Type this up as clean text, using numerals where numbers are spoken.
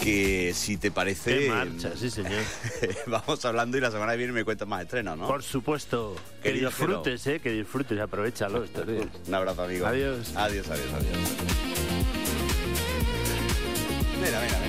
que si te parece... ¡Qué marcha, sí señor! Vamos hablando y la semana que viene me cuentas más estrenos, ¿no? Por supuesto. Que Querido disfrutes, que disfrutes, aprovechalo estos días. Un abrazo, amigo. Adiós. Adiós. Mira.